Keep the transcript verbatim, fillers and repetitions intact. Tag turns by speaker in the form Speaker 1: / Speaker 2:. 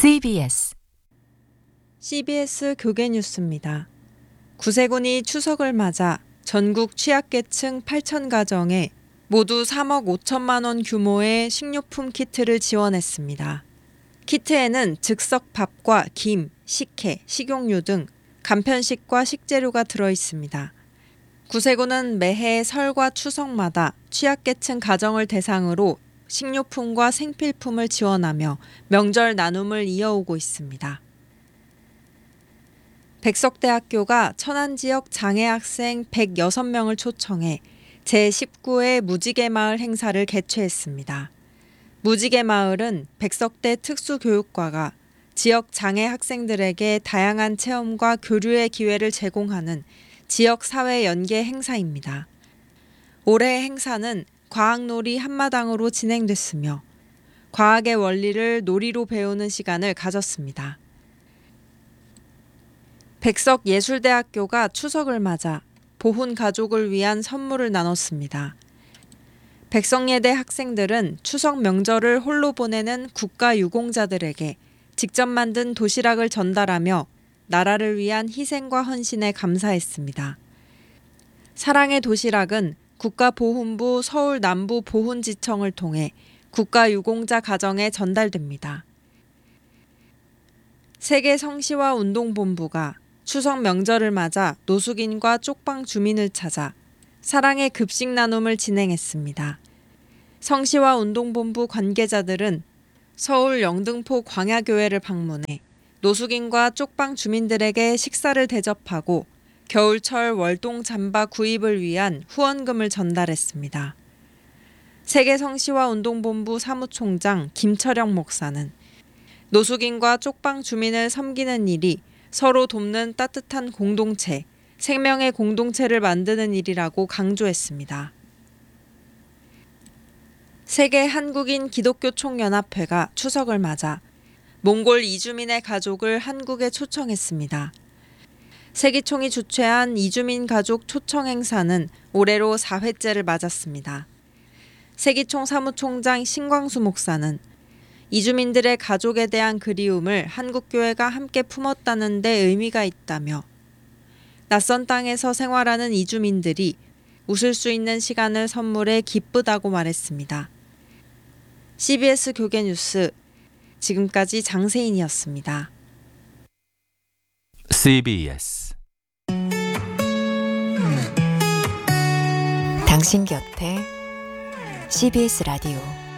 Speaker 1: 씨비에스
Speaker 2: 씨비에스 교계 뉴스입니다. 구세군이 추석을 맞아 전국 취약계층 팔천 가정에 모두 삼억 오천만 원 규모의 식료품 키트를 지원했습니다. 키트에는 즉석 밥과 김, 식혜, 식용유 등 간편식과 식재료가 들어있습니다. 구세군은 매해 설과 추석마다 취약계층 가정을 대상으로 식료품과 생필품을 지원하며 명절 나눔을 이어오고 있습니다. 백석대학교가 천안지역 장애학생 백육 명을 초청해 제십구 회 무지개마을 행사를 개최했습니다. 무지개마을은 백석대 특수교육과가 지역 장애 학생들에게 다양한 체험과 교류의 기회를 제공하는 지역사회 연계 행사입니다. 올해 행사는 과학놀이 한마당으로 진행됐으며 과학의 원리를 놀이로 배우는 시간을 가졌습니다. 백석예술대학교가 추석을 맞아 보훈 가족을 위한 선물을 나눴습니다. 백석예대 학생들은 추석 명절을 홀로 보내는 국가유공자들에게 직접 만든 도시락을 전달하며 나라를 위한 희생과 헌신에 감사했습니다. 사랑의 도시락은 국가보훈부 서울 남부 보훈지청을 통해 국가유공자 가정에 전달됩니다. 세계성시화운동본부가 추석 명절을 맞아 노숙인과 쪽방 주민을 찾아 사랑의 급식 나눔을 진행했습니다. 성시화운동본부 관계자들은 서울 영등포 광야교회를 방문해 노숙인과 쪽방 주민들에게 식사를 대접하고 겨울철 월동 잠바 구입을 위한 후원금을 전달했습니다. 세계성시화운동본부 사무총장 김철영 목사는 노숙인과 쪽방 주민을 섬기는 일이 서로 돕는 따뜻한 공동체, 생명의 공동체를 만드는 일이라고 강조했습니다. 세계 한국인 기독교 총연합회가 추석을 맞아 몽골 이주민의 가족을 한국에 초청했습니다. 세기총이 주최한 이주민 가족 초청 행사는 올해로 사 회째를 맞았습니다. 세기총 사무총장 신광수 목사는 이주민들의 가족에 대한 그리움을 한국교회가 함께 품었다는 데 의미가 있다며 낯선 땅에서 생활하는 이주민들이 웃을 수 있는 시간을 선물해 기쁘다고 말했습니다. 씨비에스 교계 뉴스 지금까지 장세인이었습니다.
Speaker 1: 씨비에스
Speaker 3: 당신 곁에 씨비에스 라디오